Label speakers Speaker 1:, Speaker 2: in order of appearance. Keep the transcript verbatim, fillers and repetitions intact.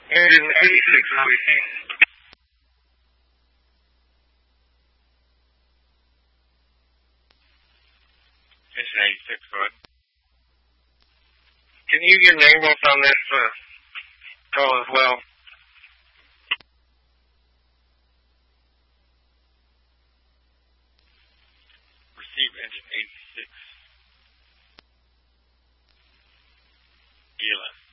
Speaker 1: Engine eighty-six, please. Engine eighty-six, go ahead. Can you give your name what's on this uh, call as well? Receive engine eighty-six. E L S.